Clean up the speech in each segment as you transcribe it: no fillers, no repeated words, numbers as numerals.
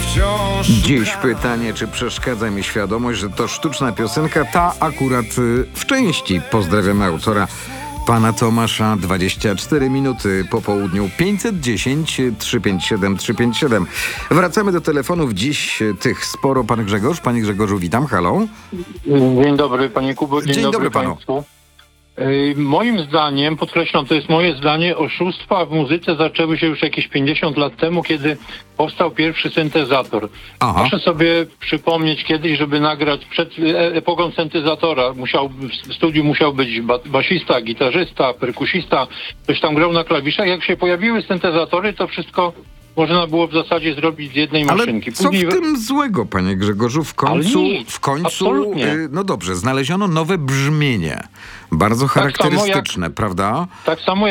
Dziś pytanie, czy przeszkadza mi świadomość, że to sztuczna piosenka, ta akurat w części. Pozdrawiamy autora, pana Tomasza. 24 minuty po południu. 510 357 357. Wracamy do telefonów. Dziś tych sporo. Pan Grzegorz. Panie Grzegorzu, witam. Halo. Dzień dobry, panie Kubo. Dzień dobry panu. Państwu. Moim zdaniem, podkreślam, to jest moje zdanie, oszustwa w muzyce zaczęły się już jakieś 50 lat temu, kiedy powstał pierwszy syntezator. Aha. Proszę sobie przypomnieć kiedyś, żeby nagrać przed epoką syntezatora, w studiu musiał być basista, gitarzysta, perkusista, ktoś tam grał na klawiszach. Jak się pojawiły syntezatory, to wszystko można było w zasadzie zrobić z jednej maszynki. Ale co w tym złego, panie Grzegorzu? W końcu, no dobrze, znaleziono nowe brzmienie. Bardzo charakterystyczne, prawda? Tak samo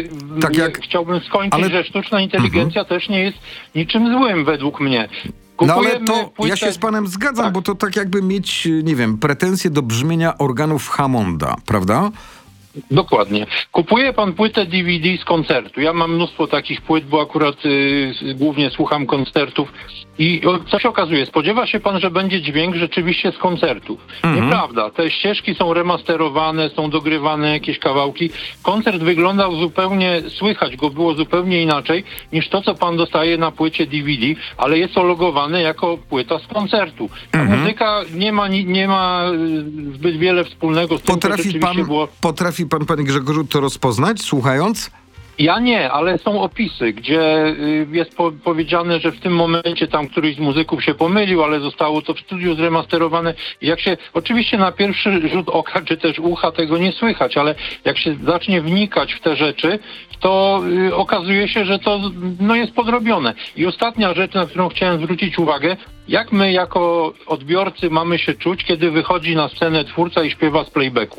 chciałbym skończyć, że sztuczna inteligencja też nie jest niczym złym według mnie. Ale to ja się z panem zgadzam, bo to tak jakby mieć, nie wiem, pretensje do brzmienia organów Hammonda, prawda? Dokładnie. Kupuje pan płytę DVD z koncertu. Ja mam mnóstwo takich płyt, bo akurat głównie słucham koncertów. I co się okazuje? Spodziewa się pan, że będzie dźwięk rzeczywiście z koncertu. Nieprawda. Te ścieżki są remasterowane, są dogrywane jakieś kawałki. Koncert wyglądał zupełnie, słychać go było zupełnie inaczej niż to, co pan dostaje na płycie DVD, ale jest ologowane jako płyta z koncertu. Ta muzyka nie ma zbyt wiele wspólnego z tym, co rzeczywiście było. Potrafi pan, panie Grzegorzu, to rozpoznać, słuchając? Ja nie, ale są opisy, gdzie jest powiedziane, że w tym momencie tam któryś z muzyków się pomylił, ale zostało to w studiu zremasterowane. I jak się, oczywiście na pierwszy rzut oka, czy też ucha tego nie słychać, ale jak się zacznie wnikać w te rzeczy, to okazuje się, że to jest podrobione. I ostatnia rzecz, na którą chciałem zwrócić uwagę, jak my jako odbiorcy mamy się czuć, kiedy wychodzi na scenę twórca i śpiewa z playbacku.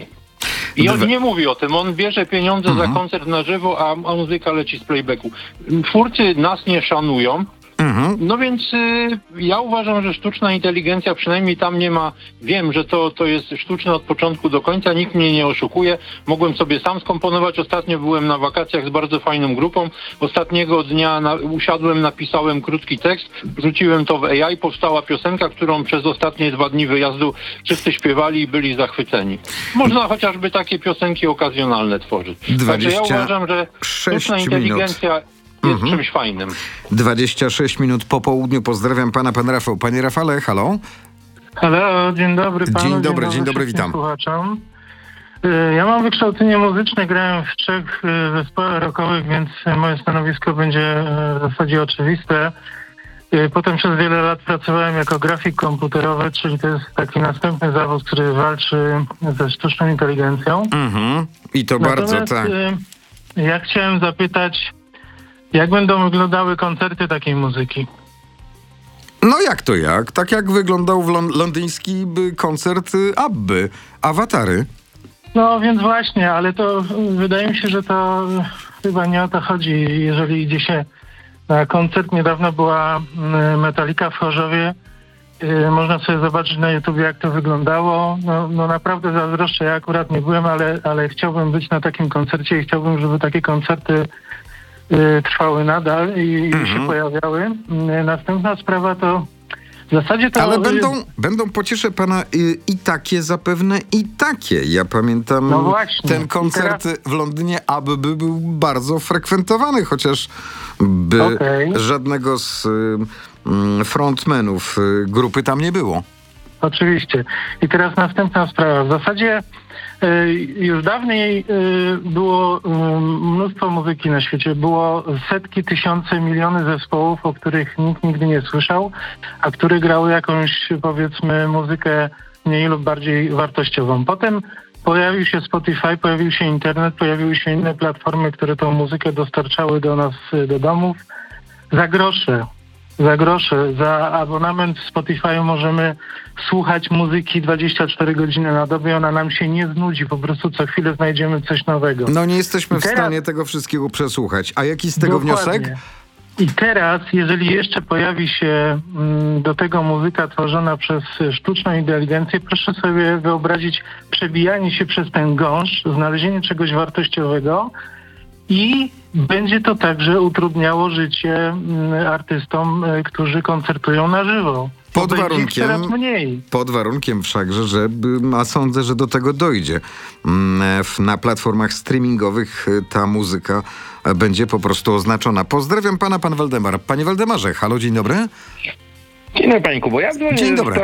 I on nie mówi o tym, on bierze pieniądze za koncert na żywo, a muzyka leci z playbacku. Twórcy nas nie szanują, no więc ja uważam, że sztuczna inteligencja, przynajmniej tam nie ma, wiem, że to jest sztuczne od początku do końca, nikt mnie nie oszukuje, mogłem sobie sam skomponować, ostatnio byłem na wakacjach z bardzo fajną grupą, ostatniego dnia usiadłem, napisałem krótki tekst, wrzuciłem to w AI, powstała piosenka, którą przez ostatnie 2 dni wyjazdu wszyscy śpiewali i byli zachwyceni. Można chociażby takie piosenki okazjonalne tworzyć. Także ja uważam, że sztuczna inteligencja jest czymś fajnym. 26 minut po południu. Pozdrawiam pana, pan Rafał. Panie Rafale, halo? Halo, dzień dobry panu. Dzień dobry, witam. Słuchaczom. Ja mam wykształcenie muzyczne, grałem w 3 zespołach rockowych, więc moje stanowisko będzie w zasadzie oczywiste. Potem przez wiele lat pracowałem jako grafik komputerowy, czyli to jest taki następny zawód, który walczy ze sztuczną inteligencją. I to bardzo, tak. Ja chciałem zapytać, jak będą wyglądały koncerty takiej muzyki? No jak to jak? Tak jak wyglądał londyński koncert Abby, Awatary. No więc właśnie, ale to wydaje mi się, że to chyba nie o to chodzi. Jeżeli idzie się na koncert, niedawno była Metallica w Chorzowie. Można sobie zobaczyć na YouTube, jak to wyglądało. No naprawdę zazdroszczę, ja akurat nie byłem, ale chciałbym być na takim koncercie i chciałbym, żeby takie koncerty trwały nadal i się pojawiały. Następna sprawa to w zasadzie to... Ale będą, pocieszę pana, i takie zapewne, i takie. Ja pamiętam ten koncert w Londynie, aby był bardzo frekwentowany, chociaż żadnego z frontmenów grupy tam nie było. Oczywiście. I teraz następna sprawa. W zasadzie już dawniej było mnóstwo muzyki na świecie. Było setki, tysiące, miliony zespołów, o których nikt nigdy nie słyszał, a które grały jakąś, powiedzmy, muzykę mniej lub bardziej wartościową. Potem pojawił się Spotify, pojawił się internet, pojawiły się inne platformy, które tą muzykę dostarczały do nas, do domów. Za grosze, za abonament w Spotify możemy słuchać muzyki 24 godziny na dobę i ona nam się nie znudzi, po prostu co chwilę znajdziemy coś nowego. No nie jesteśmy w stanie tego wszystkiego przesłuchać. A jaki z tego wniosek? I teraz, jeżeli jeszcze pojawi się do tego muzyka tworzona przez sztuczną inteligencję, proszę sobie wyobrazić przebijanie się przez ten gąszcz, znalezienie czegoś wartościowego i będzie to także utrudniało życie artystom, którzy koncertują na żywo. Pod warunkiem wszakże, że a sądzę, że do tego dojdzie. Na platformach streamingowych ta muzyka będzie po prostu oznaczona. Pozdrawiam pana, pan Waldemar. Panie Waldemarze, halo, dzień dobry. Dzień dobry, panie Kubo. Ja dzwonię Dzień dobry.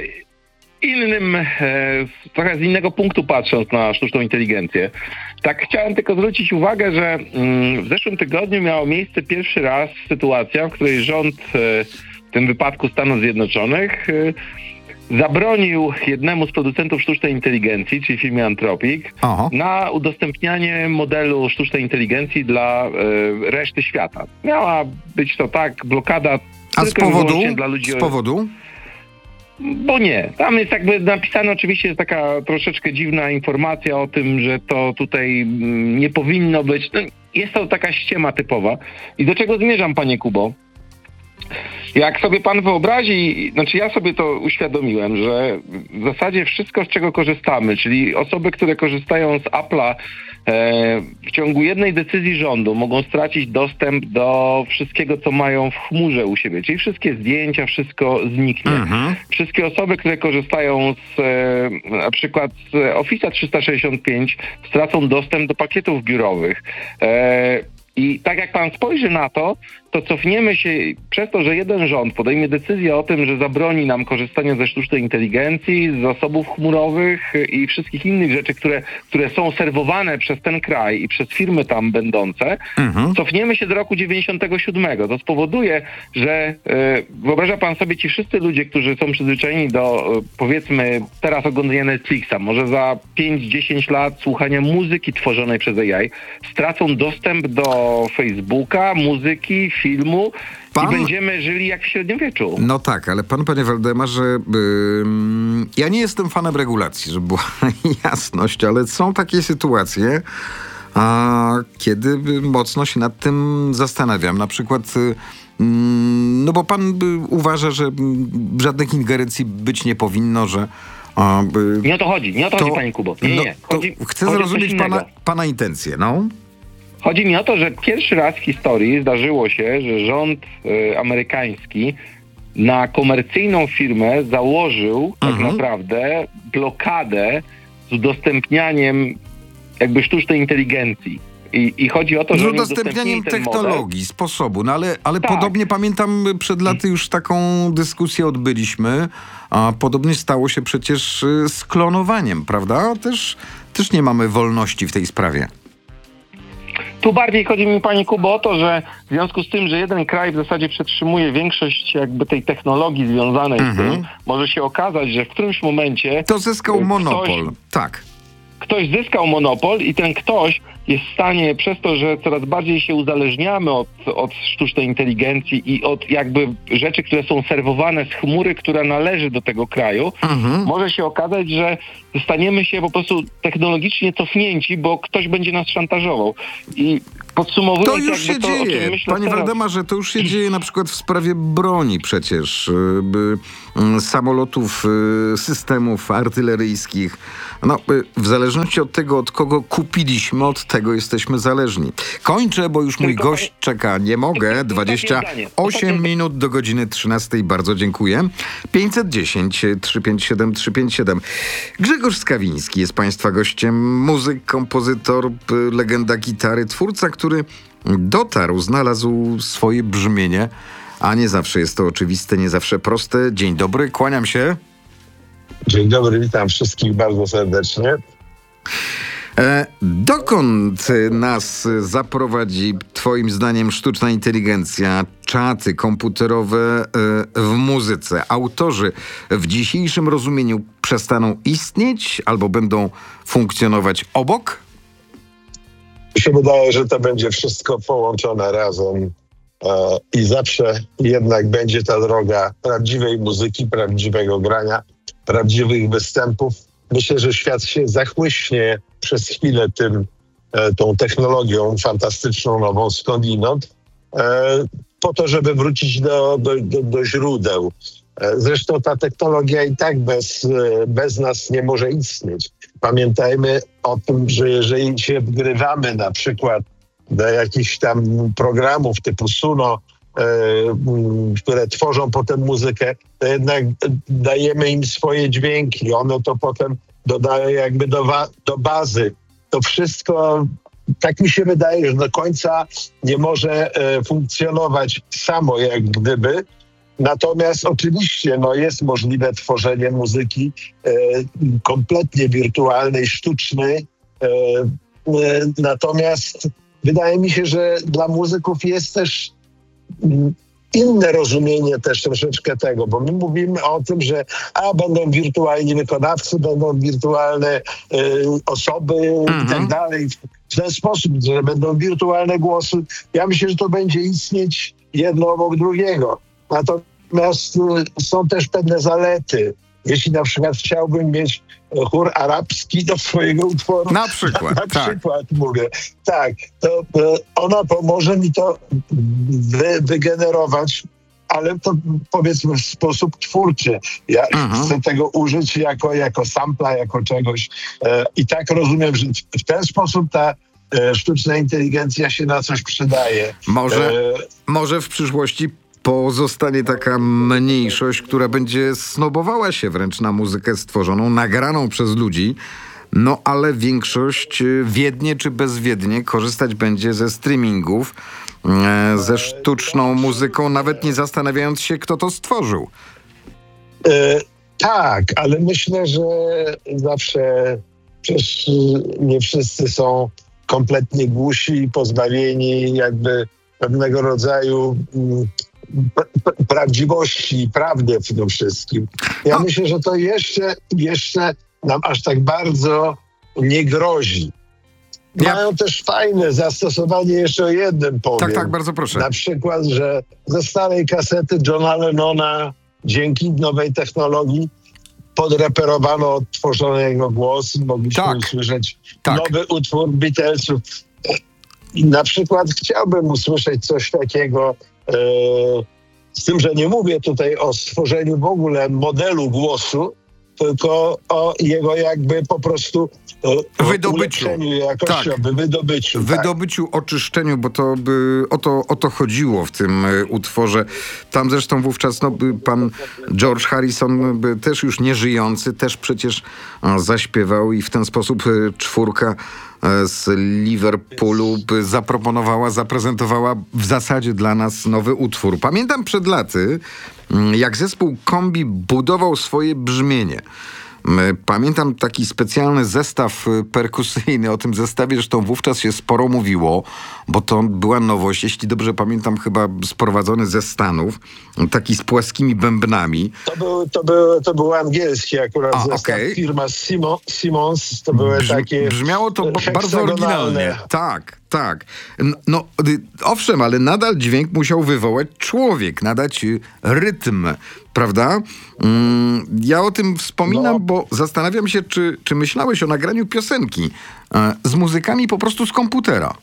trochę z innego punktu patrząc na sztuczną inteligencję. Tak chciałem tylko zwrócić uwagę, że w zeszłym tygodniu miała miejsce pierwszy raz sytuacja, w której rząd, w tym wypadku Stanów Zjednoczonych, zabronił jednemu z producentów sztucznej inteligencji, czyli firmie Anthropic, na udostępnianie modelu sztucznej inteligencji dla reszty świata. Miała być to blokada dla ludzi. Z powodu? Bo nie. Tam jest jakby napisane, oczywiście jest taka troszeczkę dziwna informacja o tym, że to tutaj nie powinno być. No, jest to taka ściema typowa. I do czego zmierzam, panie Kubo? Jak sobie pan wyobrazi, ja sobie to uświadomiłem, że w zasadzie wszystko, z czego korzystamy, czyli osoby, które korzystają z Apple'a w ciągu jednej decyzji rządu mogą stracić dostęp do wszystkiego, co mają w chmurze u siebie, czyli wszystkie zdjęcia, wszystko zniknie. Wszystkie osoby, które korzystają na przykład z Office'a 365 stracą dostęp do pakietów biurowych. I tak jak pan spojrzy na to cofniemy się przez to, że jeden rząd podejmie decyzję o tym, że zabroni nam korzystania ze sztucznej inteligencji, z zasobów chmurowych i wszystkich innych rzeczy, które są serwowane przez ten kraj i przez firmy tam będące, cofniemy się do roku 97. To spowoduje, że wyobraża pan sobie, ci wszyscy ludzie, którzy są przyzwyczajeni do, powiedzmy, teraz oglądania Netflixa, może za 5-10 lat słuchania muzyki tworzonej przez AI, stracą dostęp do Facebooka, muzyki, filmu i będziemy żyli jak w średniowieczu. No tak, ale panie Waldemarze, ja nie jestem fanem regulacji, żeby była jasność, ale są takie sytuacje, kiedy mocno się nad tym zastanawiam. Na przykład, no bo pan uważa, że żadnych ingerencji być nie powinno, że... Nie o to chodzi, panie Kubo. Nie. Chcę zrozumieć pana intencje, no. Chodzi mi o to, że pierwszy raz w historii zdarzyło się, że rząd amerykański na komercyjną firmę założył tak naprawdę blokadę z udostępnianiem jakby sztucznej inteligencji. I chodzi o to, że z udostępnianiem technologii, sposobu, no ale tak. Podobnie pamiętam przed laty już taką dyskusję odbyliśmy, a podobnie stało się przecież z klonowaniem, prawda? Też nie mamy wolności w tej sprawie. Tu bardziej chodzi mi, panie Kubo, o to, że w związku z tym, że jeden kraj w zasadzie przetrzymuje większość jakby tej technologii związanej z tym, może się okazać, że w którymś momencie... To zyskał monopol, tak. Ktoś zyskał monopol i ten ktoś jest w stanie, przez to, że coraz bardziej się uzależniamy od sztucznej inteligencji i od jakby rzeczy, które są serwowane z chmury, która należy do tego kraju, może się okazać, że staniemy się po prostu technologicznie cofnięci, bo ktoś będzie nas szantażował. I podsumowując, to już się dzieje. O czym myślę Panie Waldemarze, to już się dzieje na przykład w sprawie broni przecież, samolotów, systemów artyleryjskich. No, w zależności od tego, od kogo kupiliśmy, od tego jesteśmy zależni. Kończę, bo już mój gość czeka. Nie mogę. 28 minut do godziny 13. Bardzo dziękuję. 510 357 357. Grzegorz Skawiński jest państwa gościem. Muzyk, kompozytor, legenda gitary, twórca, który dotarł, znalazł swoje brzmienie, a nie zawsze jest to oczywiste, nie zawsze proste. Dzień dobry, kłaniam się. Dzień dobry, witam wszystkich bardzo serdecznie. Dokąd nas zaprowadzi twoim zdaniem sztuczna inteligencja, czaty komputerowe w muzyce? Autorzy w dzisiejszym rozumieniu przestaną istnieć albo będą funkcjonować obok? Mi się wydaje, że to będzie wszystko połączone razem i zawsze jednak będzie ta droga prawdziwej muzyki, prawdziwego grania, prawdziwych występów. Myślę, że świat się zachłyśnie przez chwilę tą technologią fantastyczną, nową skądinąd, po to, żeby wrócić do źródeł. Zresztą ta technologia i tak bez nas nie może istnieć. Pamiętajmy o tym, że jeżeli się wgrywamy na przykład do jakichś tam programów typu Suno, które tworzą potem muzykę, to jednak dajemy im swoje dźwięki. One to potem dodają jakby do bazy. To wszystko, tak mi się wydaje, że do końca nie może funkcjonować samo jak gdyby. Natomiast oczywiście jest możliwe tworzenie muzyki kompletnie wirtualnej, sztucznej. Natomiast wydaje mi się, że dla muzyków jest też inne rozumienie też troszeczkę tego, bo my mówimy o tym, że będą wirtualni wykonawcy, będą wirtualne osoby i tak dalej. W ten sposób, że będą wirtualne głosy. Ja myślę, że to będzie istnieć jedno obok drugiego. Natomiast są też pewne zalety. Jeśli na przykład chciałbym mieć chór arabski do swojego utworu, na przykład, mówię, tak, to ona pomoże mi to wygenerować, ale to powiedzmy w sposób twórczy. Ja chcę tego użyć jako sampla, jako czegoś i tak rozumiem, że w ten sposób ta sztuczna inteligencja się na coś przydaje. Może w przyszłości pozostanie taka mniejszość, która będzie snobowała się wręcz na muzykę stworzoną, nagraną przez ludzi, ale większość wiednie czy bezwiednie korzystać będzie ze streamingów, ze sztuczną muzyką, nawet nie zastanawiając się, kto to stworzył. Tak, ale myślę, że zawsze przecież nie wszyscy są kompletnie głusi i pozbawieni jakby pewnego rodzaju prawdziwości i prawdy w tym wszystkim. Ja myślę, że to jeszcze nam aż tak bardzo nie grozi. Mają też fajne zastosowanie, jeszcze o jednym powiem. Tak, bardzo proszę. Na przykład, że ze starej kasety Johna Lennona dzięki nowej technologii podreperowano odtworzony jego głos i mogliśmy usłyszeć nowy utwór Beatlesów. I na przykład chciałbym usłyszeć coś takiego, z tym, że nie mówię tutaj o stworzeniu w ogóle modelu głosu, tylko o jego jakby po prostu ulepszeniu jakościowym, wydobyciu, oczyszczeniu, bo to by o to chodziło w tym utworze. Tam zresztą wówczas pan George Harrison, też już nieżyjący, też przecież zaśpiewał i w ten sposób czwórka z Liverpoolu zaprezentowała w zasadzie dla nas nowy utwór. Pamiętam przed laty, jak zespół Kombi budował swoje brzmienie. Pamiętam taki specjalny zestaw perkusyjny. O tym zestawie zresztą wówczas się sporo mówiło, bo to była nowość, jeśli dobrze pamiętam, chyba sprowadzony ze Stanów. Taki z płaskimi bębnami. To był angielski akurat zestaw. Firma Simmons. To były takie... Brzmiało to bardzo oryginalnie. Tak. Owszem, ale nadal dźwięk musiał wywołać człowiek, nadać rytm, prawda? Ja o tym wspominam, bo zastanawiam się, czy myślałeś o nagraniu piosenki z muzykami po prostu z komputera.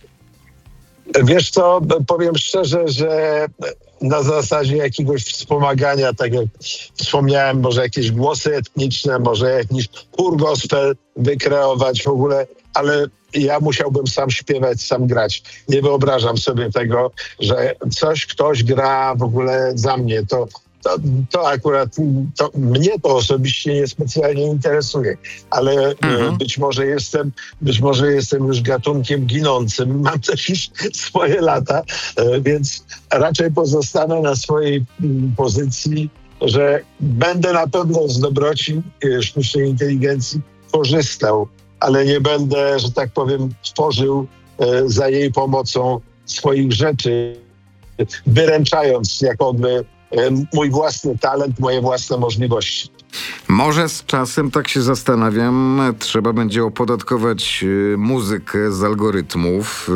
Wiesz co, powiem szczerze, że na zasadzie jakiegoś wspomagania, tak jak wspomniałem, może jakieś głosy etniczne, może jakiś chór gospel wykreować w ogóle, ale ja musiałbym sam śpiewać, sam grać. Nie wyobrażam sobie tego, że ktoś gra w ogóle za mnie. To akurat mnie to osobiście niespecjalnie interesuje, ale być może jestem już gatunkiem ginącym. Mam też już swoje lata, więc raczej pozostanę na swojej pozycji, że będę na pewno z dobroci sztucznej inteligencji korzystał, ale nie będę, że tak powiem, tworzył za jej pomocą swoich rzeczy, wyręczając jakoby mój własny talent, moje własne możliwości. Może z czasem, tak się zastanawiam, trzeba będzie opodatkować muzykę z algorytmów,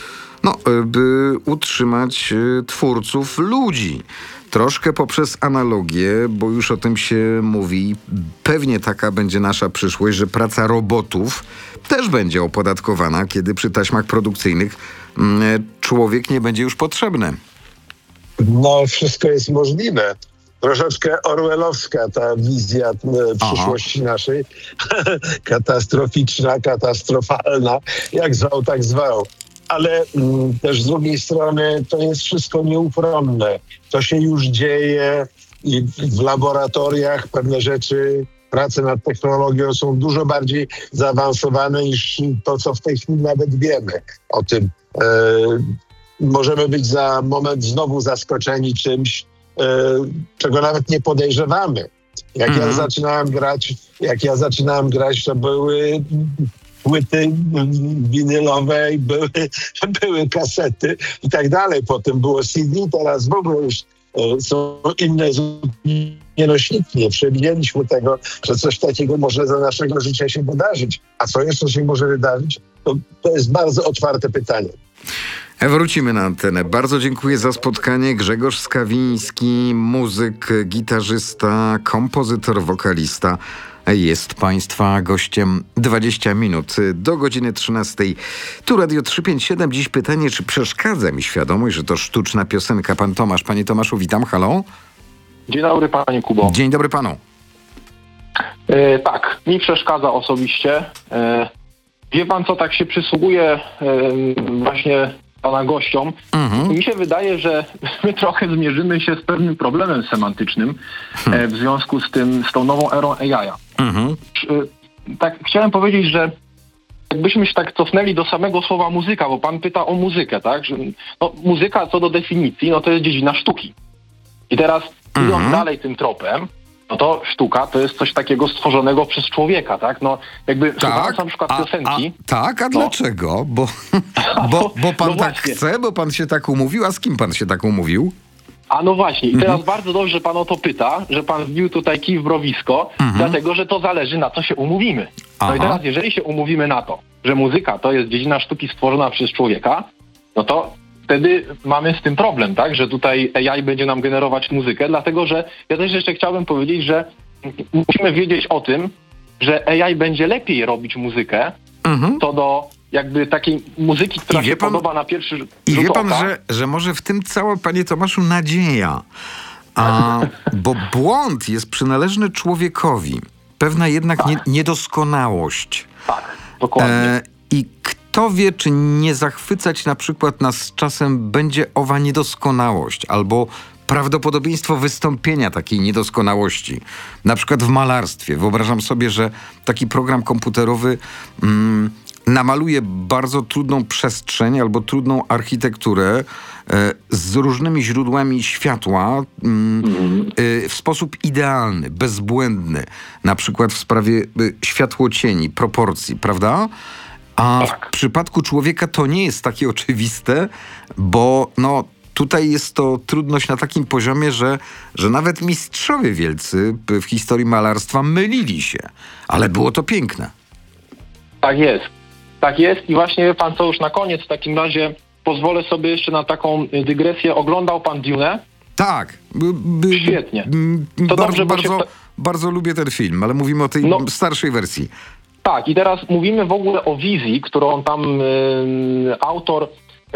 by utrzymać twórców ludzi. Troszkę poprzez analogię, bo już o tym się mówi. Pewnie taka będzie nasza przyszłość, że praca robotów też będzie opodatkowana, kiedy przy taśmach produkcyjnych człowiek nie będzie już potrzebny. Wszystko jest możliwe. Troszeczkę orwellowska ta wizja przyszłości naszej. Katastroficzna, katastrofalna. Jak zwał, tak zwał. ale też z drugiej strony to jest wszystko nieuchronne. To się już dzieje i w laboratoriach pewne rzeczy, prace nad technologią są dużo bardziej zaawansowane niż to, co w tej chwili nawet wiemy o tym. Możemy być za moment znowu zaskoczeni czymś, czego nawet nie podejrzewamy. Jak ja zaczynałem grać, to były płyty winylowe i były kasety i tak dalej. Potem było CD, teraz w ogóle już są inne nośniki. Nie przewidzieliśmy tego, że coś takiego może za naszego życia się wydarzyć. A co jeszcze się może wydarzyć? To jest bardzo otwarte pytanie. Wrócimy na antenę. Bardzo dziękuję za spotkanie. Grzegorz Skawiński, muzyk, gitarzysta, kompozytor, wokalista. Jest Państwa gościem 20 minut do godziny 13. Tu Radio 357. Dziś pytanie, czy przeszkadza mi świadomość, że to sztuczna piosenka. Pan Tomasz. Panie Tomaszu, witam. Halo? Dzień dobry, panie Kubo. Dzień dobry panu. Tak, mi przeszkadza osobiście. Wie pan, co tak się przysługuje właśnie pana gościom? Mi się wydaje, że my trochę zmierzymy się z pewnym problemem semantycznym w związku z tą nową erą AI. Tak, chciałem powiedzieć, że jakbyśmy się tak cofnęli do samego słowa muzyka, bo pan pyta o muzykę, tak? Że, muzyka co do definicji, to jest dziedzina sztuki. I teraz idąc dalej tym tropem, to sztuka to jest coś takiego stworzonego przez człowieka, tak? Słuchając na przykład piosenki. A dlaczego? Bo pan tak chce, bo pan się tak umówił, a z kim pan się tak umówił? A no właśnie, i teraz bardzo dobrze, że pan o to pyta, że pan wbił tutaj kij w mrowisko, dlatego, że to zależy, na co się umówimy. I teraz, jeżeli się umówimy na to, że muzyka to jest dziedzina sztuki stworzona przez człowieka, to wtedy mamy z tym problem, tak, że tutaj AI będzie nam generować muzykę, dlatego, że ja też jeszcze chciałbym powiedzieć, że musimy wiedzieć o tym, że AI będzie lepiej robić muzykę, co do jakby takiej muzyki, która się podoba na pierwszy rzut oka. I wie pan, że może w tym cała, panie Tomaszu, nadzieja. Bo błąd jest przynależny człowiekowi. Pewna jednak niedoskonałość. Tak, dokładnie. I kto wie, czy nie zachwycać na przykład nas czasem będzie owa niedoskonałość, albo prawdopodobieństwo wystąpienia takiej niedoskonałości. Na przykład w malarstwie. Wyobrażam sobie, że taki program komputerowy namaluje bardzo trudną przestrzeń albo trudną architekturę z różnymi źródłami światła w sposób idealny, bezbłędny. Na przykład w sprawie światłocieni, proporcji, prawda? A w przypadku człowieka to nie jest takie oczywiste, bo tutaj jest to trudność na takim poziomie, że nawet mistrzowie wielcy w historii malarstwa mylili się. Ale było to piękne. Tak jest. Tak jest i właśnie pan co już na koniec w takim razie pozwolę sobie jeszcze na taką dygresję. Oglądał pan Dune? Tak. Świetnie. To bardzo lubię ten film, ale mówimy o tej starszej wersji. Tak, i teraz mówimy w ogóle o wizji, którą tam autor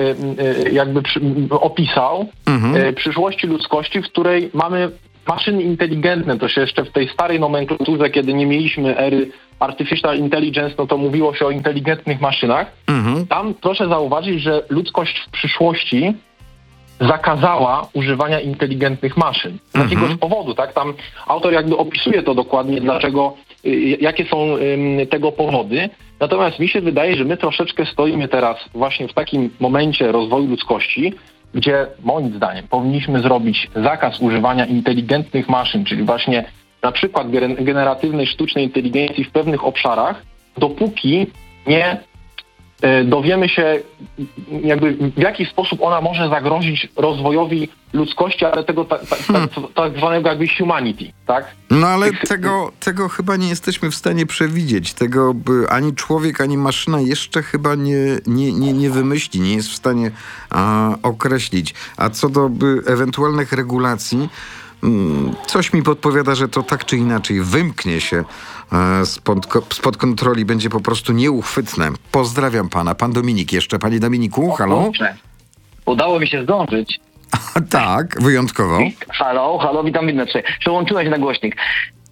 opisał przyszłości ludzkości, w której mamy maszyny inteligentne. To się jeszcze w tej starej nomenklaturze, kiedy nie mieliśmy ery Artificial Intelligence, to mówiło się o inteligentnych maszynach. Tam proszę zauważyć, że ludzkość w przyszłości zakazała używania inteligentnych maszyn. Z jakiegoś powodu, tak? Tam autor opisuje to dokładnie, dlaczego, jakie są tego powody. Natomiast mi się wydaje, że my troszeczkę stoimy teraz właśnie w takim momencie rozwoju ludzkości, gdzie moim zdaniem powinniśmy zrobić zakaz używania inteligentnych maszyn, czyli właśnie na przykład generatywnej sztucznej inteligencji w pewnych obszarach, dopóki nie dowiemy się w jaki sposób ona może zagrozić rozwojowi ludzkości, ale tego tak zwanego humanity, tak? Ale tego chyba nie jesteśmy w stanie przewidzieć. Tego ani człowiek, ani maszyna jeszcze chyba nie wymyśli, nie jest w stanie określić. A co do ewentualnych regulacji, coś mi podpowiada, że to tak czy inaczej wymknie się spod kontroli, będzie po prostu nieuchwytne. Pozdrawiam pana. Pan Dominik jeszcze. Panie Dominiku, halo? Udało mi się zdążyć. Tak, wyjątkowo. Halo, witam, przełączyłem się na głośnik.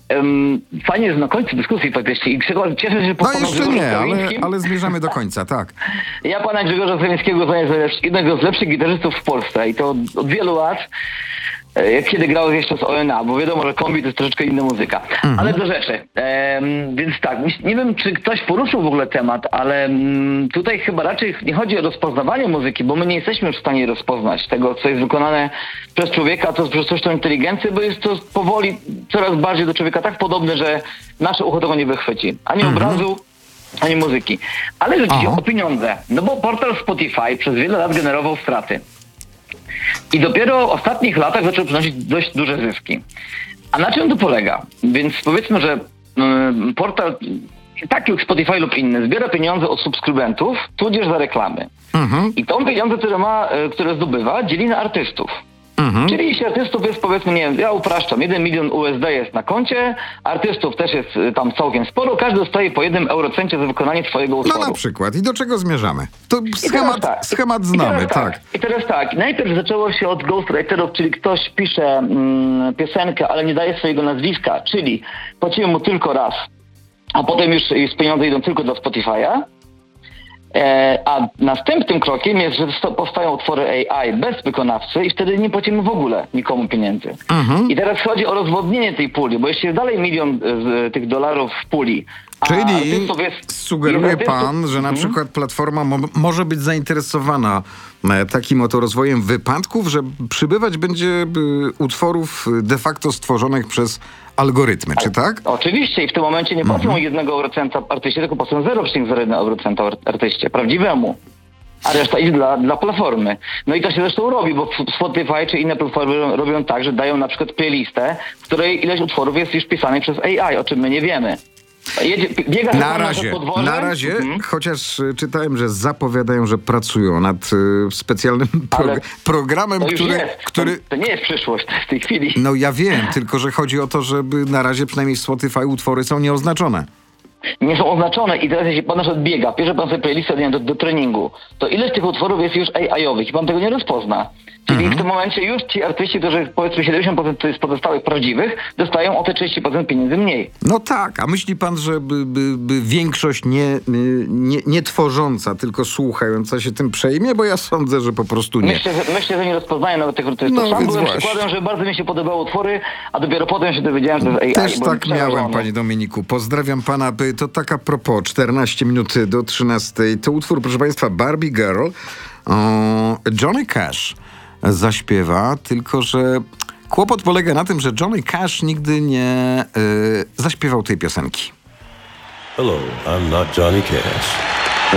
Fajnie, że na końcu dyskusji faktycznie i cieszę się, że No jeszcze nie, ale zmierzamy do końca, tak. Ja pana Grzegorza Sawickiego uznaję za jednego z lepszych gitarzystów w Polsce i to od wielu lat, kiedy grał jeszcze z ONA, bo wiadomo, że kombi to jest troszeczkę inna muzyka. Ale do rzeczy. Więc tak, nie wiem, czy ktoś poruszył w ogóle temat, ale tutaj chyba raczej nie chodzi o rozpoznawanie muzyki, bo my nie jesteśmy w stanie rozpoznać tego, co jest wykonane przez człowieka, to przez sztuczną inteligencję, bo jest to powoli coraz bardziej do człowieka tak podobne, że nasze ucho tego nie wychwyci. Ani obrazu, ani muzyki. Ale rzeczywiście o pieniądze. No bo portal Spotify przez wiele lat generował straty. I dopiero w ostatnich latach zaczął przynosić dość duże zyski. A na czym to polega? Więc powiedzmy, że portal taki jak Spotify lub inny zbiera pieniądze od subskrybentów, tudzież za reklamy. I tą pieniądze, które zdobywa, dzieli na artystów. Czyli jeśli artystów jest, powiedzmy, nie wiem, ja upraszczam, 1 milion USD jest na koncie, artystów też jest tam całkiem sporo, każdy dostaje po 1 eurocencie za wykonanie swojego utworu. No na przykład. I do czego zmierzamy? To schemat znamy, tak. I teraz tak, najpierw zaczęło się od ghostwriterów, czyli ktoś pisze piosenkę, ale nie daje swojego nazwiska, czyli płacimy mu tylko raz, a potem już pieniądze idą tylko do Spotify'a. A następnym krokiem jest, że powstają utwory AI bez wykonawcy i wtedy nie płacimy w ogóle nikomu pieniędzy. Mhm. I teraz chodzi o rozwodnienie tej puli, bo jeśli jest dalej milion z tych dolarów w puli, czyli sugeruje pan, że na przykład platforma może być zainteresowana takim oto rozwojem wypadków, że przybywać będzie utworów de facto stworzonych przez algorytmy, czy tak? Oczywiście i w tym momencie nie płacą 1 eurocenta artyście, tylko płacą 0,01 eurocenta artyście, prawdziwemu. A reszta idzie dla platformy. No i to się zresztą robi, bo Spotify czy inne platformy robią tak, że dają na przykład playlistę, w której ileś utworów jest już pisanych przez AI, o czym my nie wiemy. Biega na razie, chociaż czytałem, że zapowiadają, że pracują nad specjalnym programem, który... To nie jest przyszłość w tej chwili. No ja wiem, tylko że chodzi o to, żeby na razie przynajmniej w Spotify utwory są nieoznaczone. Nie są oznaczone i teraz jeśli pan na przykład biega, bierze pan sobie playlistę do treningu, to ileś tych utworów jest już AI-owych i pan tego nie rozpozna. Czyli w tym momencie już ci artyści, którzy powiedzmy 70% z pozostałych prawdziwych, dostają o te 30% pieniędzy mniej. No tak, a myśli pan, że by większość nie tworząca, tylko słuchająca się tym przejmie? Bo ja sądzę, że po prostu nie. Myślę, że nie rozpoznają nawet tego, który to sam byłem przykładem, że bardzo mi się podobały utwory, a dopiero potem się dowiedziałem, że to jest AI. Też tak miałem, panie Dominiku. Pozdrawiam pana. To tak a propos, 14 minut do 13. To utwór, proszę państwa, Barbie Girl. Johnny Cash zaśpiewa, tylko że kłopot polega na tym, że Johnny Cash nigdy nie zaśpiewał tej piosenki. Hello, I'm not Johnny Cash.